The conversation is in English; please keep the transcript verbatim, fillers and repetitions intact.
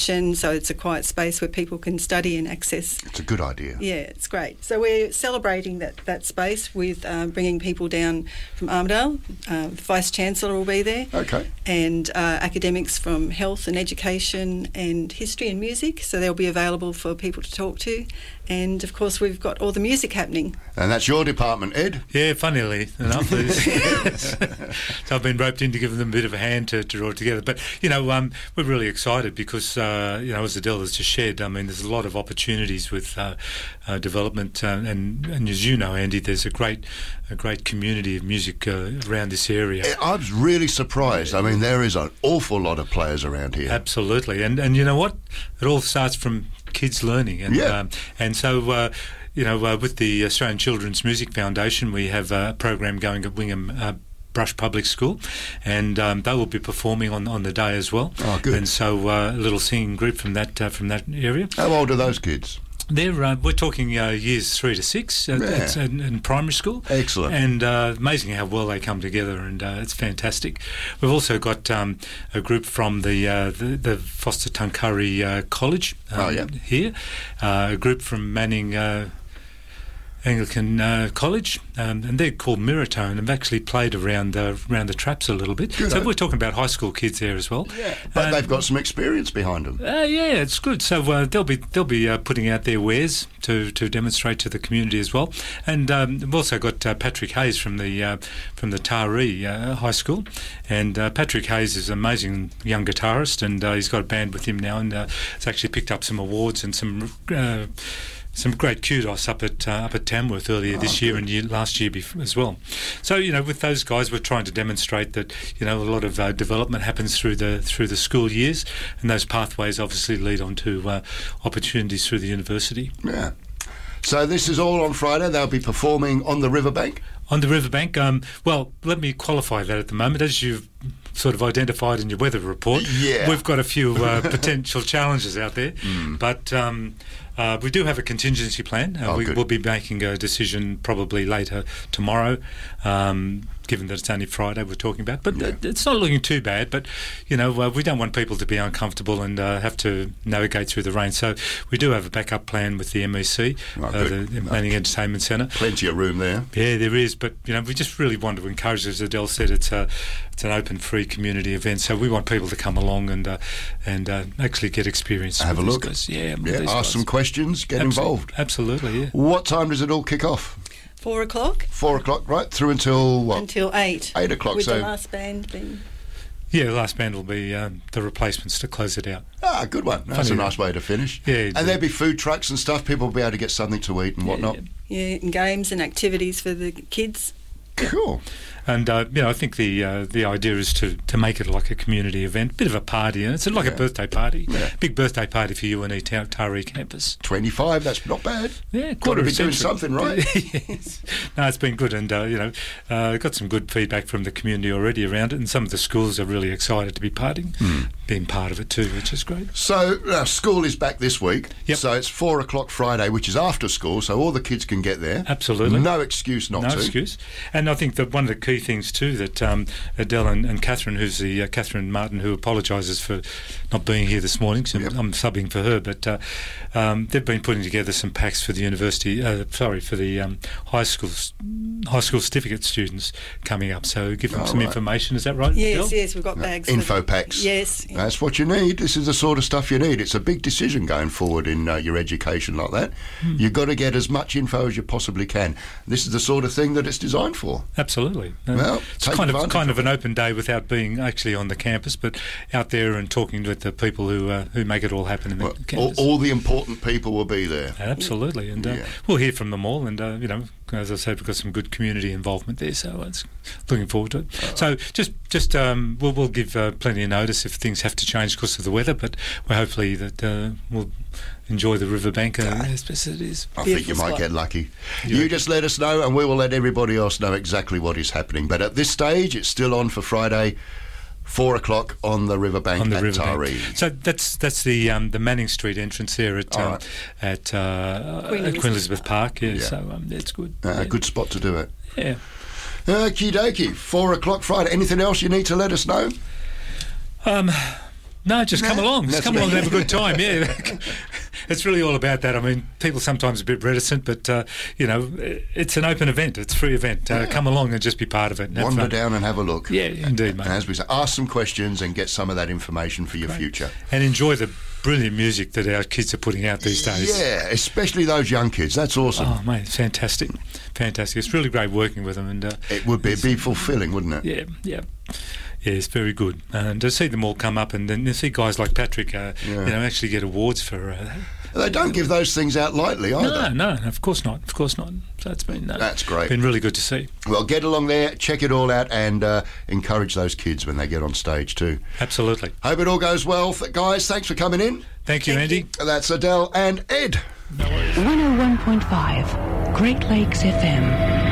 So it's a quiet space where people can study and access. It's a good idea. Yeah, it's great. So we're celebrating that, that space with um, bringing people down from Armidale. Uh, the Vice-Chancellor will be there. Okay. And uh, academics from health and education and history and music. So they'll be available for people to talk to. And, of course, we've got all the music happening. And that's your department, Ed? Yeah, funnily enough. So I've been roped in to give them a bit of a hand to, to draw it together. But, you know, um, we're really excited because, uh, you know, as Adele has just shared, I mean, there's a lot of opportunities with uh, uh, development. Uh, and, and as you know, Andy, there's a great a great community of music uh, around this area. I was really surprised. I mean, there is an awful lot of players around here. Absolutely. And, and you know what? It all starts from kids learning. And, yeah. um, and so... Uh, You know, uh, with the Australian Children's Music Foundation, we have a program going at Wingham uh, Brush Public School, and um, they will be performing on, on the day as well. Oh, good. And so uh, a little singing group from that uh, from that area. How old are those kids? They're uh, we're talking uh, years three to six uh, Yeah. it's in, in primary school. Excellent. And uh, amazing how well they come together, and uh, it's fantastic. We've also got um, a group from the uh, the, the Foster Tuncurry uh, College um, oh, yeah. here, uh, a group from Manning Uh, Anglican uh, College, um, and they're called Miratone, and have actually played around uh, around the traps a little bit. Good so on. we're talking about high school kids there as well. Yeah, but Uh, they've got some experience behind them. Uh, yeah, it's good. So uh, they'll be they'll be uh, putting out their wares to, to demonstrate to the community as well. And um, we've also got uh, Patrick Hayes from the uh, from the Taree uh, High School, and uh, Patrick Hayes is an amazing young guitarist, and uh, he's got a band with him now, and uh, it's actually picked up some awards and some. Uh, Some great kudos up at uh, up at Tamworth earlier Oh, this year good. and year, last year before as well. So you know, with those guys, we're trying to demonstrate that you know a lot of uh, development happens through the through the school years, and those pathways obviously lead on to uh, opportunities through the university. Yeah. So this is all on Friday. They'll be performing on the riverbank. On the riverbank, um, well, let me qualify that at the moment. As you've sort of identified in your weather report, Yeah. we've got a few uh, potential challenges out there. Mm. But um, uh, we do have a contingency plan. Uh, Oh, we good. will be making a decision probably later tomorrow, um, given that it's only Friday we're talking about. But Yeah. it- it's not looking too bad. But, you know, uh, we don't want people to be uncomfortable and uh, have to navigate through the rain. So we do have a backup plan with the M E C, Oh, uh, good. the Planning Entertainment Centre. Plenty of room there. Yeah, there is, but you know, we just really want to encourage, as Adele said, it's a it's an open, free community event. So we want people to come along and uh, and uh, actually get experience. Have with a these look. guys. Yeah, with Yeah, these ask guys. some questions, get Absol- involved. Absolutely, yeah. What time does it all kick off? Four o'clock Four o'clock, right? Through until what? until eight. Eight o'clock, With so- the last band being... Yeah, the last band will be um, the replacements to close it out. Ah, good one. That's Funny a nice way to finish. Yeah, And there'll be food trucks and stuff. People will be able to get something to eat and whatnot. Yeah, and games and activities for the kids. Cool. And uh, you know, I think the uh, the idea is to, to make it like a community event, bit of a party, and it's like Yeah. a birthday party, Yeah. big birthday party for U N E Ta- Taree campus. twenty-five, that's not bad. Yeah, Got to quarter be of a doing century. something right. Yes. No, it's been good, and uh, you know, uh, got some good feedback from the community already around it, and some of the schools are really excited to be parting, Hmm. being part of it too, which is great. So uh, school is back this week. Yep. So it's four o'clock Friday, which is after school, so all the kids can get there. Absolutely. No excuse not no to. excuse. And I think that one of the key things too that um, Adele and, and Catherine, who's the uh, Catherine Martin, who apologises for not being here this morning, so Yep. I'm subbing for her, but uh, um, they've been putting together some packs for the university, uh, sorry, for the um, high school high school certificate students coming up. So give them Oh, some right. information. Is that right, Yes, Adele? yes, we've got bags. for Info them. packs. Yes. That's what you need. This is the sort of stuff you need. It's a big decision going forward in uh, your education like that. Hmm. You've got to get as much info as you possibly can. This is the sort of thing that it's designed for. Absolutely. Uh, Well, it's take kind of advantage kind of of an open day without being actually on the campus, but out there and talking with the people who uh, who make it all happen in the Well, all, campus. all the important people will be there. Absolutely, and uh, Yeah. we'll hear from them all. And uh, you know, as I said, we've got some good community involvement there, so it's looking forward to it. So just just um, we'll we'll give uh, plenty of notice if things have to change because of the weather, but we're hopefully that uh, we'll enjoy the riverbank uh, as best as it is. I think you Beautiful might spot. get lucky. You You reckon? just let us know and we will let everybody else know exactly what is happening. But at this stage, it's still on for Friday, four o'clock on the riverbank On the at riverbank. Taree. So that's that's the um, the Manning Street entrance there at All um, right. at, uh, Queen at Queen Elizabeth. Elizabeth Park. Yeah, Yeah. so um, it's good. Uh, yeah. A good spot to do it. Yeah. Okie dokie, four o'clock Friday. Anything else you need to let us know? Um, No, just come No, along. Just that's come me. along and have a good time. Yeah, it's really all about that. I mean, people sometimes a bit reticent, but uh, you know, it's an open event. It's a free event. Uh, Yeah. Come along and just be part of it. And have Wander fun. down and have a look. Yeah, indeed, mate. And as we say, ask some questions and get some of that information for your Great. future. And enjoy the brilliant music that our kids are putting out these days. Yeah, especially those young kids. That's awesome. Oh, mate, it's fantastic, fantastic. It's really great working with them, and uh, It would be, be fulfilling, wouldn't it? yeah, yeah. Yeah, it's very good. And to see them all come up and then to see guys like Patrick, uh, Yeah. you know, actually get awards for uh, They don't give those things out lightly either. No, no, of course not. Of course not. So it's been uh, That's great. Been really good to see. Well, get along there, check it all out, and uh, encourage those kids when they get on stage too. Absolutely. Hope it all goes well. Th- guys, thanks for coming in. Thank you, Andy. That's Adele and Ed. No worries. one oh one point five Great Lakes F M.